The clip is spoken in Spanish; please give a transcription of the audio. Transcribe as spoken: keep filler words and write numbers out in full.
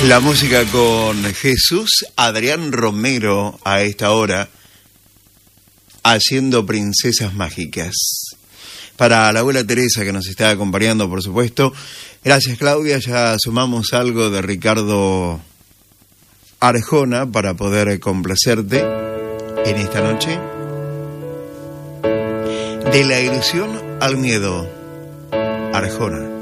La música con Jesús Adrián Romero a esta hora, haciendo Princesas Mágicas. Para la abuela Teresa que nos está acompañando, por supuesto. Gracias, Claudia. Ya sumamos algo de Ricardo Arjona para poder complacerte en esta noche. De la ilusión al miedo, Arjona.